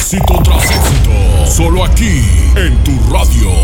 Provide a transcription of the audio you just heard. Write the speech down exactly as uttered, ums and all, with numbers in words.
Éxito tras éxito, solo aquí en tu radio.